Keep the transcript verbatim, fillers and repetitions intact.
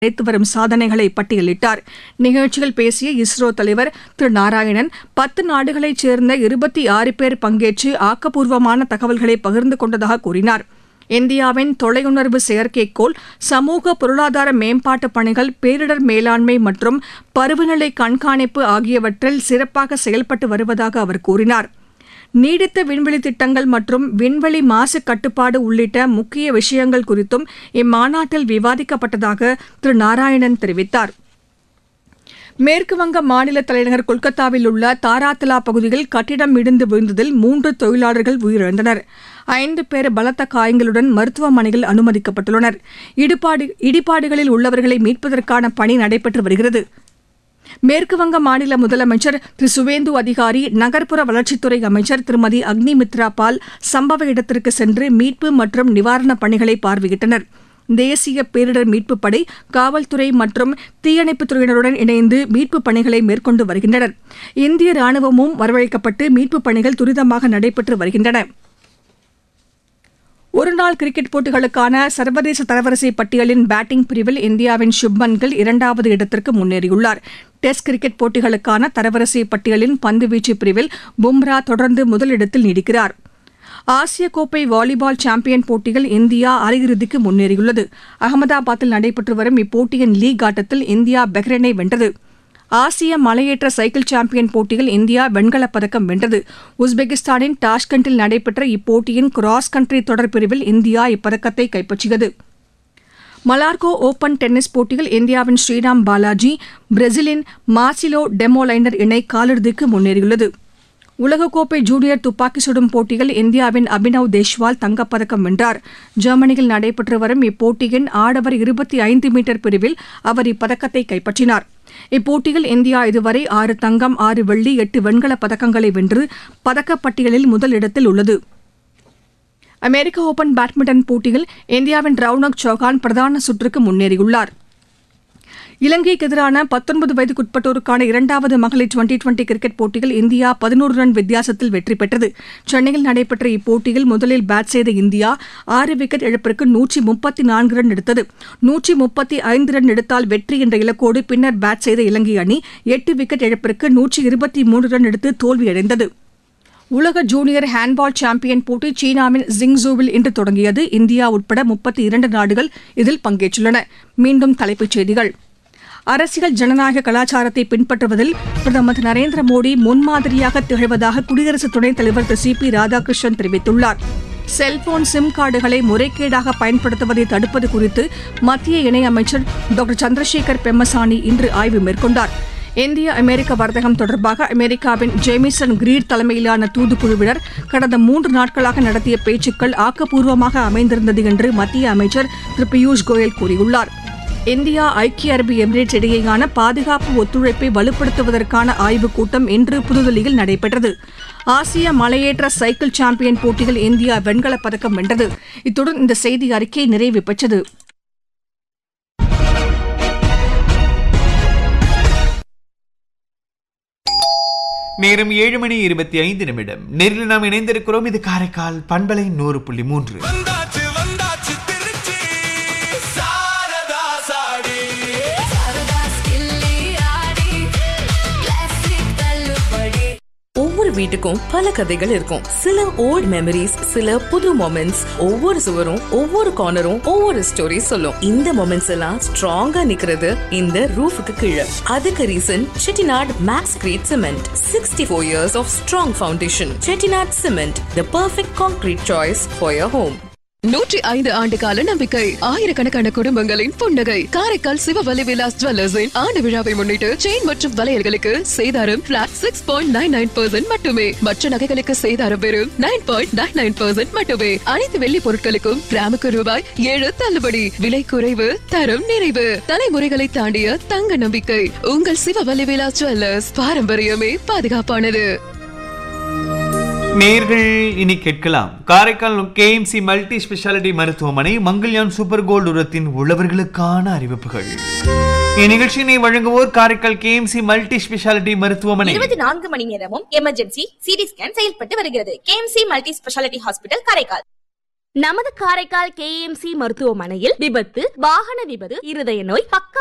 அடைத்து வரும் சாதனைகளை பட்டியலிட்டார். நிகழ்ச்சியில் பேசிய இஸ்ரோ தலைவர் திரு நாராயணன், பத்து நாடுகளைச் சேர்ந்த இருபத்தி ஆறு பேர் பங்கேற்று ஆக்கப்பூர்வமான தகவல்களை பகிர்ந்து கொண்டதாக கூறினார். இந்தியாவின் தொலையுணர்வு செயற்கைக்கோள், சமூக பொருளாதார மேம்பாட்டு பணிகள், பேரிடர் மேலாண்மை மற்றும் பருவநிலை கண்காணிப்பு ஆகியவற்றில் சிறப்பாக செயல்பட்டு வருவதாக அவர் கூறினார். நீடித்த விண்வெளி திட்டங்கள் மற்றும் விண்வெளி மாசு கட்டுப்பாடு உள்ளிட்ட முக்கிய விஷயங்கள் குறித்தும் இம்மாநாட்டில் விவாதிக்கப்பட்டதாக திரு நாராயணன் தெரிவித்தார். மேற்குவங்க மாநில தலைநகர் கொல்கத்தாவில் உள்ள தாராத்தலா பகுதியில் கட்டிடம் இடிந்து விழுந்ததில் மூன்று தொழிலாளர்கள் உயிரிழந்தனர். ஐந்து பேர் பலத்த காயங்களுடன் மருத்துவமனையில் அனுமதிக்கப்பட்டுள்ளனர். இடிபாடு இடிபாடுகளில் உள்ளவர்களை மீட்பதற்கான பணி நடைபெற்று வருகிறது. மேற்குவங்க மாநில முதலமைச்சர் திரு சுவேந்து அதிகாரி, நகர்ப்புற வளர்ச்சித்துறை அமைச்சர் திருமதி அக்னி மித்ரா பால் சம்பவ இடத்திற்கு சென்று மீட்பு மற்றும் நிவாரணப் பணிகளை பார்வையிட்டனர். தேசிய பேரிடர் மீட்புப் படை, காவல்துறை மற்றும் தீயணைப்புத் துறையினருடன் இணைந்து மீட்புப் பணிகளை மேற்கொண்டு வருகின்றனர். இந்திய ராணுவமும் வரவழைக்கப்பட்டு மீட்புப் பணிகள் துரிதமாக நடைபெற்று வருகின்றன. ஒருநாள் கிரிக்கெட் போட்டிகளுக்கான சர்வதேச தரவரிசை பட்டியலின் பேட்டிங் பிரிவில் இந்தியாவின் சுப்மன் கில் இரண்டாவது இடத்திற்கு முன்னேறியுள்ளார். டெஸ்ட் கிரிக்கெட் போட்டிகளுக்கான தரவரிசை பட்டியலின் பந்துவீச்சு பிரிவில் பும்ரா தொடர்ந்து முதலிடத்தில் நீடிக்கிறார். ஆசிய கோப்பை வாலிபால் சாம்பியன் போட்டியில் இந்தியா அரையிறுதிக்கு முன்னேறியுள்ளது. அகமதாபாத்தில் நடைபெற்று வரும் இப்போட்டியின் லீக் ஆட்டத்தில் இந்தியா பஹ்ரைனை வென்றது. ஆசிய மலையேற்ற சைக்கிள் சாம்பியன் போட்டியில் இந்தியா வெண்கலப் பதக்கம் வென்றது. உஸ்பெகிஸ்தானின் டாஷ்கண்டில் நடைபெற்ற இப்போட்டியின் கிராஸ் கண்ட்ரி தொடர் பிரிவில் இந்தியா இப்பதக்கத்தை கைப்பற்றியது. மலார்கோ ஓபன் டென்னிஸ் போட்டியில் இந்தியாவின் ஸ்ரீராம் பாலாஜி, பிரேசிலின் மார்சிலோ டெமோலைனர் இணை காலிறுதிக்கு முன்னேறியுள்ளது. உலகக்கோப்பை ஜூனியர் துப்பாக்கி சுடும் போட்டியில் இந்தியாவின் அபினவ் தேஷ்வால் தங்கப்பதக்கம் வென்றார். ஜெர்மனியில் நடைபெற்று வரும் இப்போட்டியின் ஆடவர் இருபத்தி ஐந்து மீட்டர் பிரிவில் அவர் இப்பதக்கத்தை கைப்பற்றினார். இப்போட்டியில் இந்தியா இதுவரை ஆறு தங்கம், ஆறு வெள்ளி, எட்டு வெண்கலப் பதக்கங்களை வென்று பதக்கப்பட்டியலில் முதலிடத்தில் உள்ளது. அமெரிக்க ஓபன் பேட்மிண்டன் போட்டியில் இந்தியாவின் ரவுனக் சௌஹான் பிரதான சுற்றுக்கு முன்னேறியுள்ளார். இலங்கைக்கு எதிரான பத்தொன்பது வயதுக்குட்பட்டோருக்கான இரண்டாவது மகளிர் டுவெண்டி டுவெண்டி கிரிக்கெட் போட்டியில் இந்தியா பதினோரு ரன் வித்தியாசத்தில் வெற்றி பெற்றது. சென்னையில் நடைபெற்ற இப்போட்டியில் முதலில் பேட் செய்த இந்தியா ஆறு விக்கெட் இழப்பிற்கு நூற்றி முப்பத்தி நான்கு ரன் எடுத்தது. நூற்றி முப்பத்தி ஐந்து ரன் எடுத்தால் வெற்றி என்ற இலக்கோடு பின்னர் பேட் செய்த இலங்கை அணி எட்டு விக்கெட் இழப்பிற்கு நூற்றி இருபத்தி மூன்று ரன் எடுத்து தோல்வியடைந்தது. உலக ஜூனியர் ஹேண்ட்பால் சாம்பியன் போட்டி சீனாவின் ஜிங்சூவில் இன்று தொடங்கியது. இந்தியா உட்பட முப்பத்தி இரண்டு நாடுகள் இதில் பங்கேற்றுள்ளன. மீண்டும் தலைப்புச் செய்திகள். அரசியல் ஜனநாயக கலாச்சாரத்தை பின்பற்றுவதில் பிரதமர் திரு நரேந்திர மோடி முன்மாதிரியாக திகழ்வதாக குடியரசு துணைத் தலைவர் திரு சி பி ராதாகிருஷ்ணன் தெரிவித்துள்ளார். செல்போன் சிம் கார்டுகளை முறைகேடாக பயன்படுத்துவதை தடுப்பது குறித்து மத்திய இணையமைச்சர் டாக்டர் சந்திரசேகர் பெம்மசானி இன்று ஆய்வு மேற்கொண்டார். இந்திய அமெரிக்க வர்த்தகம் தொடர்பாக அமெரிக்காவின் ஜேமிசன் கிரீட் தலைமையிலான தூதுக்குழுவினர் கடந்த மூன்று நாட்களாக நடத்திய பேச்சுக்கள் ஆக்கப்பூர்வமாக அமைந்திருந்தது என்று மத்திய அமைச்சர் திரு பியூஷ் கோயல் கூறியுள்ளார். இந்தியா ஐக்கிய அரபு எமிரேட்ஸ் இடையேயான பாதுகாப்பு ஒத்துழைப்பை வலுப்படுத்துவதற்கான ஆய்வுக் கூட்டம் இன்று புதுதில்லியில் நடைபெற்றது. ஆசிய மலையேற்ற சைக்கிள் சாம்பியன் போட்டியில் இந்தியா வெண்கலப் பதக்கம் வென்றது. இத்துடன் இந்த செய்தி அறிக்கை நிறைவு பெற்றது. நேரம் ஏழு மணி இருபத்தி ஐந்து நிமிடம். நேரில் நாம் இணைந்திருக்கிறோம். இது காரைக்கால் பண்பலை நூறு புள்ளி மூன்று. ஒவ்வொரு வீட்டுக்கும் பல கதைகள் இருக்கும். சில ஓல்ட் மெமரிஸ், சில புது மொமெண்ட்ஸ். ஒவ்வொரு சுவரும், ஒவ்வொரு கார்னரும் ஒவ்வொரு ஸ்டோரி சொல்லும். இந்த மொமெண்ட்ஸ் எல்லாம் ஸ்ட்ராங்கா நிக்கிறது இந்த ரூஃபுக்கு கீழே. அதுக்கு reason Chettinad maths greet cement. Sixty four years of strong foundation. Chettinad cement, the perfect concrete choice for your home. நூற்றி ஐந்து ஆண்டு கால நம்பிக்கை, ஆயிரக்கணக்கான குடும்பங்களின் புன்னகை. காரைக்கால் சிவவலி விலாஸ் ஜுவல்லர்ஸின் ஆண்டு விழாவை முன்னிட்டு செயின் மற்றும் வளையல்களுக்கு சேதாரம் plot six point nine nine percent மட்டுமே. மற்ற நகைகளுக்கு சேதாரம் வெறும் nine point nine nine percent மட்டுமே. அனைத்து வெள்ளி பொருட்களுக்கும் கிராமுக்கு ரூபாய் ஏழு தள்ளுபடி. விலை குறைவு, தரம் நிறைவு. தலைமுறைகளை தாண்டிய தங்க நம்பிக்கை. உங்கள் சிவவலி விலாஸ் ஜுவல்லர்ஸ். பாரம்பரியமே பாதுகாப்பானது. நேர்கள் இனி கேட்கலாம். காரைக்கால் கேஎம்சி மல்டி ஸ்பெஷாலிட்டி மருத்துவமனை மங்கள்யான் சூப்பர் கோல்டு உரத்தின் உள்ளவர்களுக்கான அறிவிப்புகள். இந்நிகழ்ச்சியினை வழங்குவோர் காரைக்கால் கேஎம்சி மல்டி ஸ்பெஷாலிட்டி மருத்துவமனை. இருபத்தி நான்கு மணி நேரமும் எமர்ஜென்சி, சிடி ஸ்கேன் செயல்பட்டு வருகிறது. KMC multi speciality hospital Karaikal. நமது காரைக்கால் கே எம் சி மருத்துவமனையில் விபத்து, வாகன விபத்து, இருதய நோய், பக்க